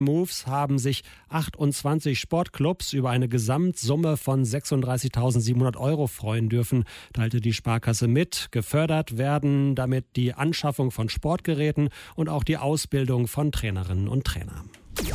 Moves haben sich 28 Sportclubs über eine Gesamtsumme von 36.700 € freuen dürfen, teilte die Sparkasse mit. Gefördert werden damit die Anschaffung von Sportgeräten und auch die Ausbildung von Trainerinnen und Trainern.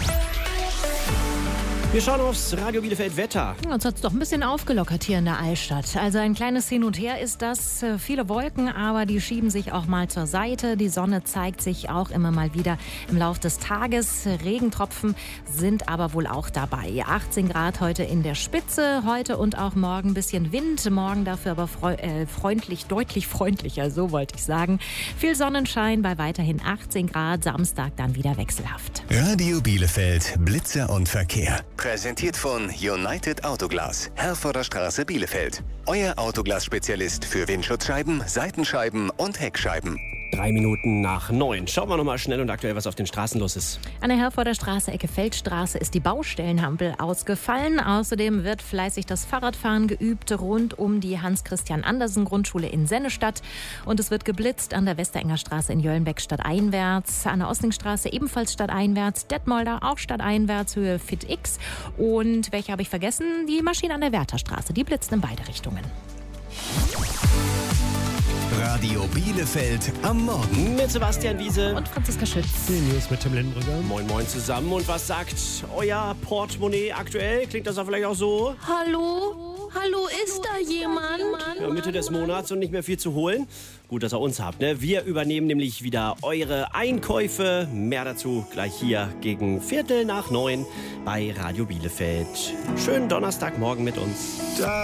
Wir schauen aufs Radio Bielefeld Wetter. Uns hat es doch ein bisschen aufgelockert hier in der Altstadt. Also ein kleines Hin und Her ist das. Viele Wolken, aber die schieben sich auch mal zur Seite. Die Sonne zeigt sich auch immer mal wieder im Laufe des Tages. Regentropfen sind aber wohl auch dabei. 18 Grad heute in der Spitze. Heute und auch morgen ein bisschen Wind. Morgen dafür aber freundlich, deutlich freundlicher, so wollte ich sagen. Viel Sonnenschein bei weiterhin 18 Grad. Samstag dann wieder wechselhaft. Radio Bielefeld, Blitzer und Verkehr. Präsentiert von United Autoglas, Herforder Straße, Bielefeld. Euer Autoglas-Spezialist für Windschutzscheiben, Seitenscheiben und Heckscheiben. 3 Minuten nach 9. Schauen wir noch mal schnell und aktuell, was auf den Straßen los ist. An der Herforder Straße, Ecke Feldstraße, ist die Baustellenhampel ausgefallen. Außerdem wird fleißig das Fahrradfahren geübt rund um die Hans-Christian-Andersen-Grundschule in Sennestadt. Und es wird geblitzt an der Westerenger Straße in Jöllenbeck stadteinwärts, an der Oslingstraße ebenfalls stadteinwärts, Detmolder auch stadteinwärts, Höhe Fit X. Und welche habe ich vergessen? Die Maschine an der Wertherstraße, die blitzt in beide Richtungen. Radio Bielefeld am Morgen. Mit Sebastian Wiese Und Franziska Schütz. Die News mit Tim Lindenbrügger. Moin Moin zusammen. Und was sagt euer Portemonnaie aktuell? Klingt das auch vielleicht auch so? Hallo? Hallo, ist da jemand? Ja, Mitte des Monats und nicht mehr viel zu holen. Gut, dass ihr uns habt, ne? Wir übernehmen nämlich wieder eure Einkäufe. Mehr dazu gleich hier gegen 8:45 bei Radio Bielefeld. Schönen Donnerstagmorgen mit uns.